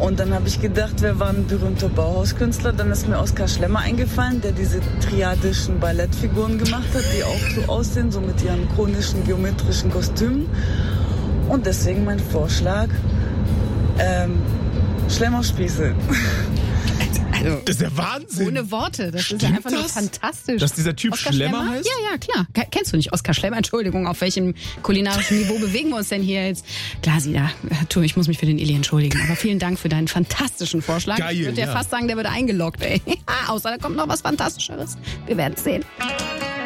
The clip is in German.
Und dann habe ich gedacht, wer war ein berühmter Bauhauskünstler? Dann ist mir Oskar Schlemmer eingefallen, der diese triadischen Ballettfiguren gemacht hat, die auch so aussehen, so mit ihren konischen, geometrischen Kostümen. Und deswegen mein Vorschlag, Schlemmerspieße. Also, das ist ja Wahnsinn. Ohne Worte. Das Stimmt ist ja einfach nur das? fantastisch. Dass dieser Typ Oskar Schlemmer heißt? Ja, klar. Kennst du nicht Oskar Schlemmer? Entschuldigung, auf welchem kulinarischen Niveau bewegen wir uns denn hier jetzt? Klar, ich muss mich für den Illy entschuldigen. Aber vielen Dank für deinen fantastischen Vorschlag. Geil, ich würde ja fast sagen, der wird eingeloggt, ey. Außer da kommt noch was Fantastischeres. Wir werden es sehen.